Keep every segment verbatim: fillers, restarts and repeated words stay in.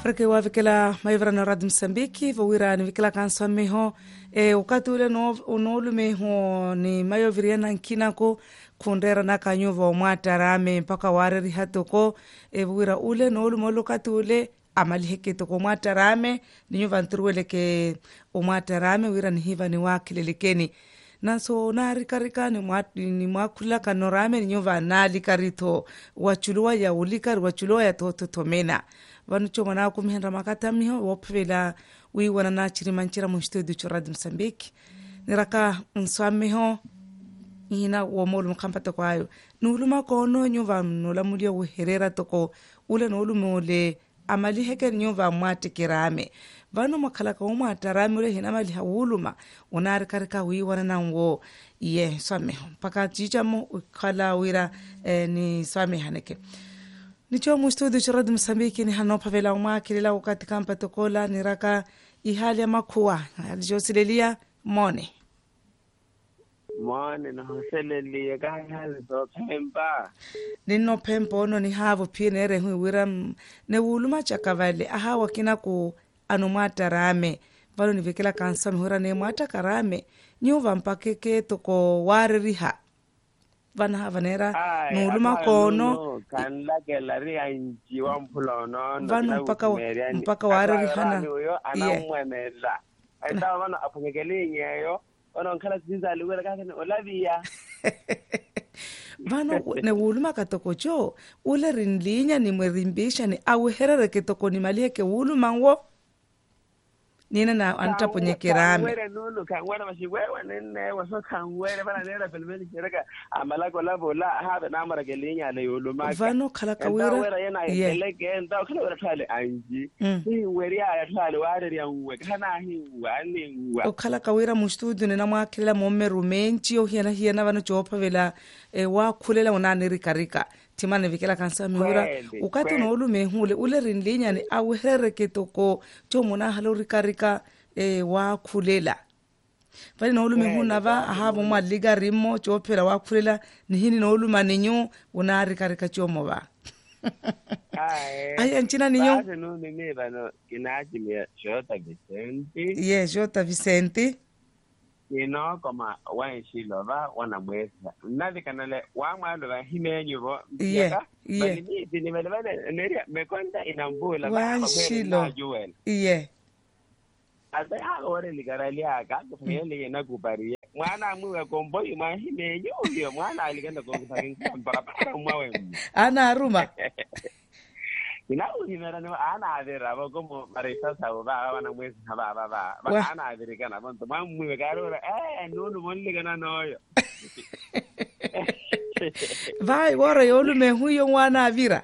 Rake wa vikela maivra na Radio Msambiki vawira ni vikela kansa meho e wakati ule no unolu meho ni mayo viriana nkinako kundera na kanyuva omwata rame mpaka wareri hatoko e vawira ule nolu molo kati ule amali heke toko omwata rame ni nyuva nturuwele ke omwata rame wira ni hiva ni wakilelekeni na so na rikarika ni mwatu ni mwakula kanorame ni nyuva na likarito wachuluwa ya ulikari wachuluwa ya toto tomena vanu choma na kumihenda makata miho wopvela wiwana na chirimanchira mu studio cho Radio Msambiki niraka nswameho ina womolu mkampata kwayo nuluma kono nyuva nula mulia uherera toko ule nulu mole amali heke nyuva mwate kirame vanu makalaka umwata rame ule hina mali hauluma unari karika wiwana na ngo ye swameho paka chichamo ukala wira eh, ni swameha neke nicho mu studio cha Radio Msambiki ni hanopa vela umakilila wakati kampa tokola niraka ihali ya makuwa alijosilelia mone mone na hoselelia kahali to pempa nino pempa ono ni havo pie nere hui wira ne uluma chakavale aha wakina ku anumata rame valo ni vikila kansa mihura ne mwata karame nyuva mpakeke toko waririha vana havanera nuluma kono kanlakela ria nji wa mphulono vanu mpaka mpaka wareri hana anamwenela aita vana aphungekele nyeyo ono nkhala zinza liwela kakene olavia vano ne uluma katokocho ule rinlinya ni mwerimbisha ni aweherere ketoko ni maliheke uluma ngo nina na antaponyekirame were nunu kangwera mashiwewe nene waso kangwera bana nera pelmeni kiraka amalako lavola habe namara gelinya le yuluma vano kala kawira wera yana eleke ndo kala wera thale anji hi weri ya thale ware ya uwe kana hi wani uwa o kala kawira mu studio nina mwakila momme rumenchi o hiana hiana vano chopa vela e wa khulela unani rikarika timane vikela kansa mihura ukati no ulume hule ule rinlinya ni awehere ketoko chomona halori karika e wa khulela vali no ulume huna va ahabo maliga rimo chopera wa khulela ni hini no uluma ninyo unari karika chomo va ay anchina ninyo base no mimi bano kinaji me Jota Vicente ye Jota Vicente ino koma wanshilo va wana mwesa navi kanale wa mwalo va himenyo yeah yeah ni ni vale vale neria mekonda inambula wanshilo yeah ata ya ore ligaralia ka kufele na kubaria mwana mwe komboyi mwa himenyo yo mwana aligenda kufaringa barabara mwawe ana aruma ina ulimera no ana avera ba como marisa sawo ba wana mwezi ba ba ba ba ana avera kana bonto mamwe garora eh no no monle kana noyo vai wora yolu me huyo mwana avira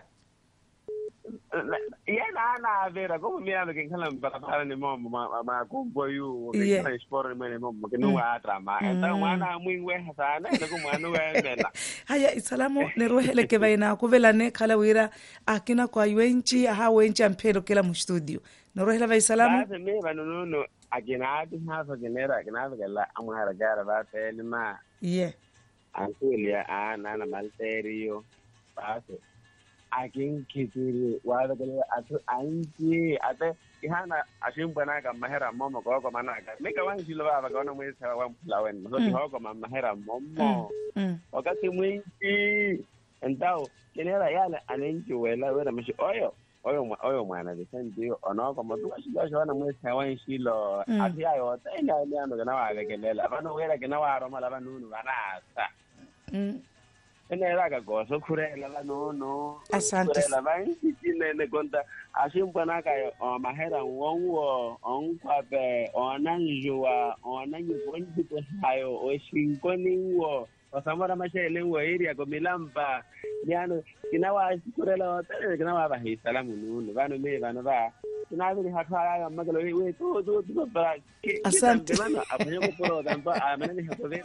yena ana avera como mira lo que kana barabara ni momo ma komboyu ke kana sport ni momo ke no atrama eta mwana mwingwe hasana ndo ko mwana wemela haya isalamu ne rohele ke baina kuvela ne khala wira akina kwa wenchi aha wenchi ampelo kila mu studio ne rohele vai salamu base me bano no akina ati hafa genera akina kala amara gara ba telma yeah antulia ana na malterio base akin kitiri wada kale atu anji ate ihana ashimbana ka mahera momo ko ko manaka meka wanji lo baba ko no mwesa wa mplawen so ti hoko mahera momo wakati mwingi endao kenera yale anenji wela wela mishi oyo oyo oyo mwana Vicente ono ko matu ashilo shona mwesa wanji lo ati ayo tena ile ando kana wa kelela bano wela kana wa roma la banunu banasa mm enera ka goso khurela la no no asante la banki kinene konta ashimbana ka o mahera wonwo onkwabe onanjua onanyukonti ko hayo o shinkoni wo osamara mashele wo area ko milamba nyano kinawa khurela tele kinawa ba hi salamu nunu bano me bano ba kinabiri hakhala ya magalo we to to to ba asante bano apunyo ko poro dampa amene hakobe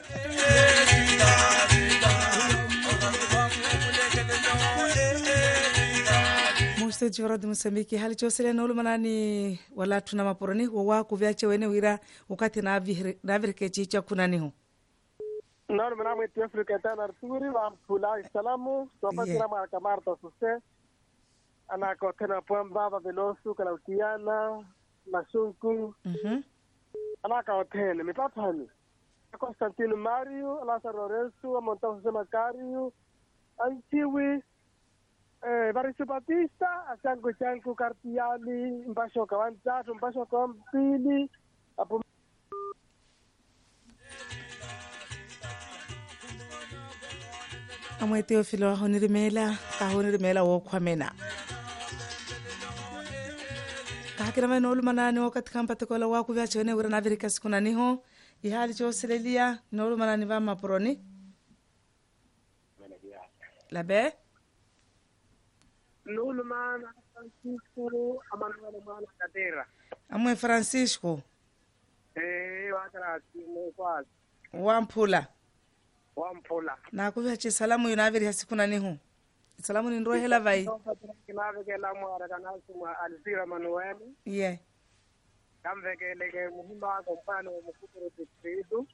Mustejo Radio Msambiki hali chosele no lumanani wala tuna maporoni wa kuvyache wene wira wakati na vihre na virke chicha kuna niho nor mana mwe Afrika tana suri wa mpula salamu sofa kila mara kamar to susse anako tena Pwamba Velosu Kalautiana Masunku Mhm. anaka otene mipapani Constantino Mario Lazaro Lorenzo Montaus José Macario Antiwi eh Barisu Batista Asango Chanku Cartiali Mbasho Kawantatu Mbasho Kampili apo amwe Teofilo wa honirimela ka honirimela wo kwamena ka hakira mai nolu manani wakati kampate kola wa ku vyacho ne urana Amerika sikuna niho ihali cho selelia nolu manani va maproni labe Nulu mana Francisco Amanuel mana Kadera amwe Francisco eh wakala timo kwa wampula wampula na ku vyacho salamu yunaviri hasikuna niho salamu ni ndro hela vai kinavekela mwara kanasuma Alzira Manuel yeah kamvekeleke muhimba kompano mukukuru distritu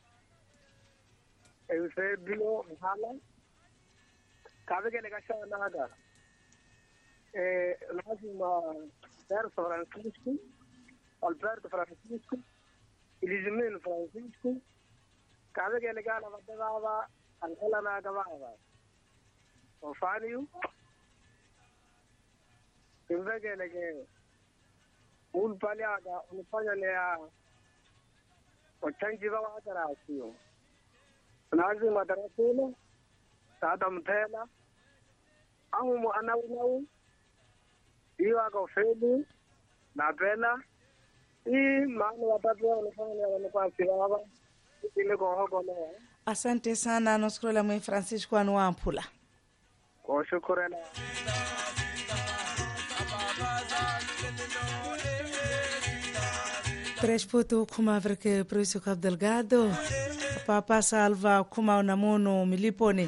Eusebio Mhala kavekeleka shanaga eh lazima Alberto Francisco Alberto Francisco Elizamino Francisco kavekeleka la vadava Angela Nagava Ofaniu kavekeleke ulpaliaga unafanya lea ochanji wa darasio nazi madarasilo sada mtela au mu anau iwa go feli na bela i manu watatu wanafanya wanapasi baba ile go hogo na asante sana noskrola mwe Francisco anu wampula ko shukrani Três puto kuma vreke Proício Cabo Delgado Papa Salva kuma unamuno miliponi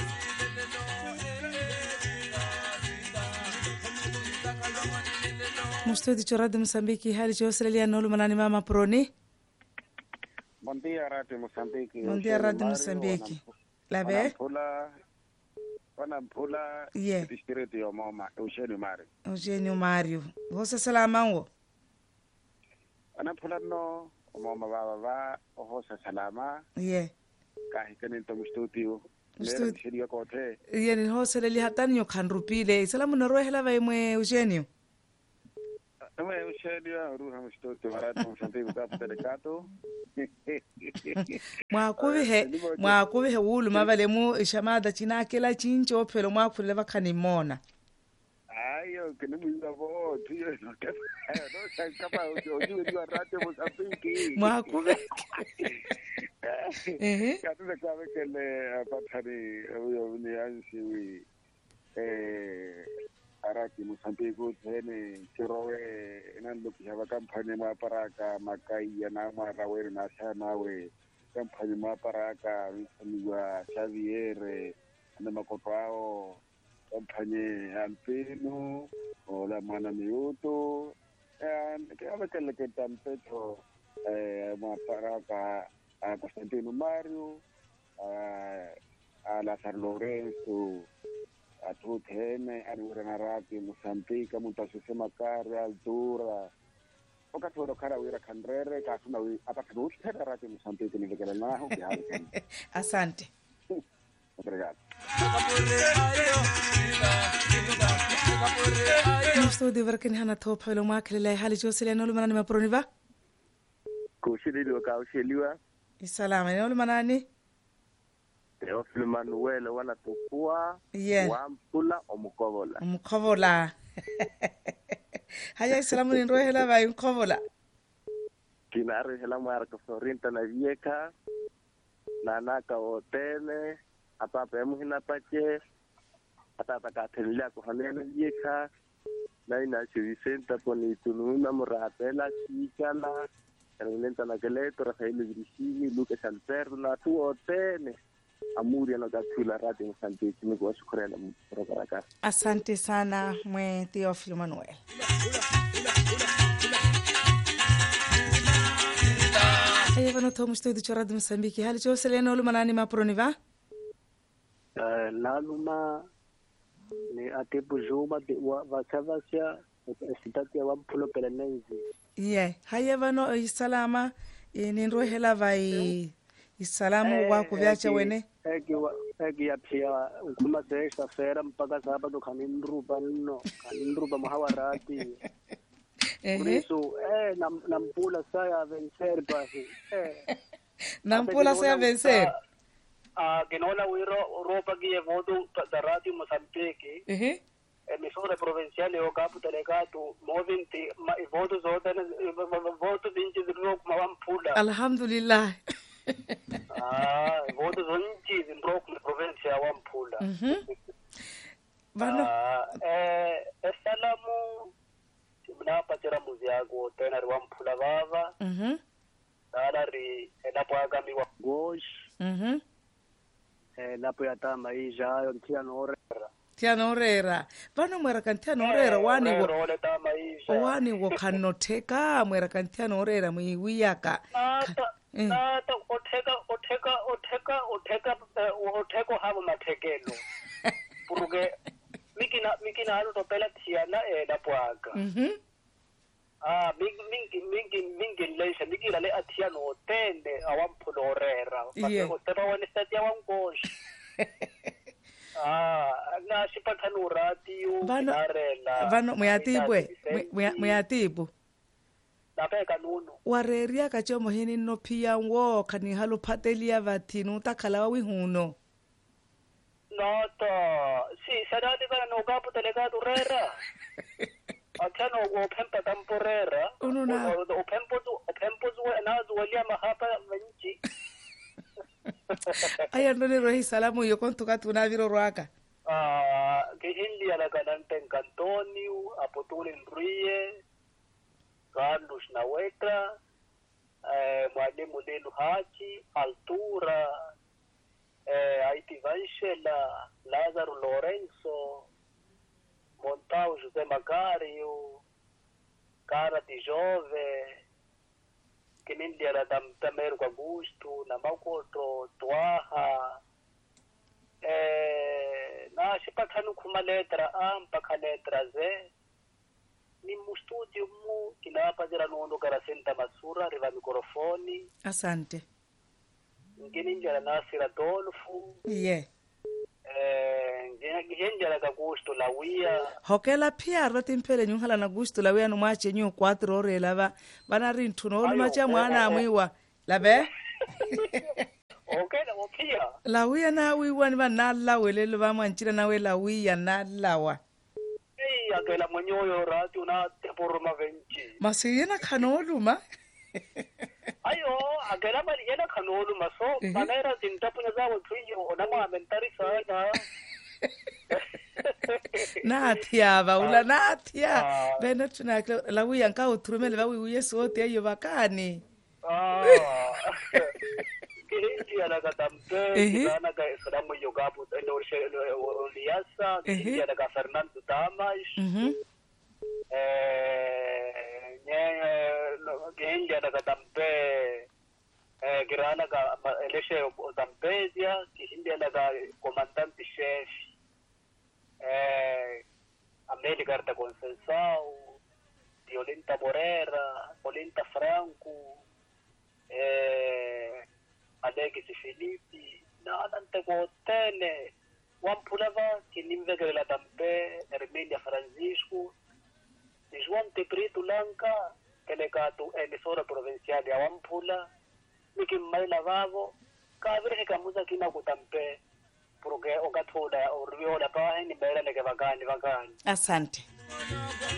Mustudi chorado Msambiki hali cho Australia nolu manani mama proni Bom dia, Radio Moçambique. Bom dia, Radio Moçambique. Labe? Pula, wana pula, Yeah. distrito ya mama, Eugênio Mário. Eugênio Mário Você salama ngo Wana pula no, mama baba ba, ohosa salama, Yeah kahikani to studio. Studio. Lera mshiri yako te. Iye ni hosele li hatani yo kanrupile salamu na rohe lava imwe Eugênio Ewe Eugênio, ruha studio, Radio Moçambique, Cabo Delgado. mwakuvihe mwakuvihe wulu mavalemu shamada china kela chincho phelo mwakhule vakhanimona Ayo, que no me iba vos, tío, no te no sé, capaz, yo yo iba a Radio Moçambique. mwakuve ehe Kato se sabe que le apatari, yo ni ansi eh araki Moçambique tene chirowe nando kishaba kampanye maparaka makai na marawe na sana we kampanye maparaka msamiwa Xavier na makotwao kampanye alpino ola mwana miuto and kama kile kitampeto eh maparaka a Constantino Mario a Lazaro Lorenzo a tutene a urana rati Moçambique mutasuse makari altura wakati wa kara wira kandrere ka tuna apata utera rati Moçambique ni vekela naho bihari asante obrigado mustudi varkani hana top phelo mwakhele hali josele nolu manani maproni va kushiliwa ka ushiliwa isalama nolu manani Teofilo Manuel wana tukua Yeah. wampula omukobola umkhovola haya salamu ni rohe lava umkhovola kinari hela marka Florinta na vieka na naka hotele apapa emuhina pache atata ka telia ko hanene vieka na ina Vicenta poni tununa muratela sikala Erlenta na Galeto Rafael Virgini Lucas Alberto na tu hotele amuri anagakula Radio Moçambique ni kwa shukrani kwa baraka asante sana mwe Teofilo Manuel haya vano to mustudi chorado Msambiki hali josele nolu manani maproni va eh laluma ni atibu Zuma wa vasavasya sitati wa mphulo pelenenzi. Ye, haye vano isalama ninrohela vai isalamu wa kuvyacha wene. Eki wa eki ya pia ukuma sesa fera mpaka sabato kanindruba nno kanindruba mahawarati. Kurisu eh nam nampula saya vencer basi. Eh nampula saya vencer. Ah, kinaona wiro ropa gie voto darati Mozambique. Eh. Emisora provinciale o capo delegato movimenti ma i voto zote voto vinci di rock ma wampula. Alhamdulillah. Ah, voto vinci di rock la provincia wampula. Mhm. Vano. Ah, eh salamu na patera muziago tena wampula baba. Mhm. Dala ri enapo agami wa gosh. Mhm. Eh napo yatama ijayo mtiano orera. Tiano orera. Vano mwera kantiano orera wani wo. Role tama ija. Wani wo kanoteka mwera kantiano orera mwiwiyaka. Nata nata oteka oteka oteka oteka oteko habo matekelo. Puruge mikina mikina halo topela tiana e na pwaga. Mhm. Ah mingi mingi mingi mingi lesha mingi la le atiano otende awampulo orera. Yeah. Oteba wani statia wangoshi. Ah, na sipathanu radio Vano vano muyatibwe muyatibu. Napeka nunu. Wareria kachomo hini no pia wo kani halu patelia vatinu takala wa wihuno. Nota, si sadati kana no capo delegato rera. Atano o pempa temporera. Uno na. O pempo o pempo zo na zo walia mahapa venchi. Aya ndone rohi salamu yo kontuka tunaviro roaka. Ah, que India la canante en Antonio, Apotol en Rie, Carlos Nahuetra, eh, Mwalimu Lelu Hachi, Altura, eh, Haiti Vanchela, Lázaro Lorenzo, Montao José Macario, Cara de Jove, que India la Tamer Augusto, Namakoto, Tuaha, eh, na sipathanu khuma letra a mpaka letra Z ni mu studio mu kinapa jira nondo kara senta masura riva mikrofoni. Asante. Ngini njala Nasira Dolfu. Yeah. Eh, ngini njala ka gusto la wia. Hokela pia roti mpele nyuhala na gusto la wia numache nyu kwatro ore lava bana rintu no lumacha mwana amwiwa labe. Okay, na wapia. La wia na wiwa ni banala welele ba manchira na we la wia na lawa. Ei, akela mwenyoyo radio na teporoma venchi. Masiyena kanoluma. Ayo, akela mali yena kanoluma so banera zintapunya zawo tuyo onama mentari sana. Natia ba ula natia. Bena tuna la wia nka utrumele ba wi yesu ote ayo bakani. Ah. Kihindi anakatampe kitana ka salamu yogapu ndo Liasa kihindi anaka Fernando Damas eh nye kihindi anakatampe eh kirana ka Eleshe Zampezia kihindi anaka comandante chef eh Ameli Carta Conceição Violinta Morera Olinta Franco eh Alexis Filipi na nante ko tele wampulava kinimvegere la tampe Herminia Francisco ni Juan Teprito Lanka delegato emisora provinciale ya Wampula nikimmaila vavo kavire kamuza kina kutampe porque okathola oriola pa ni bela leke vakani vakani. Asante.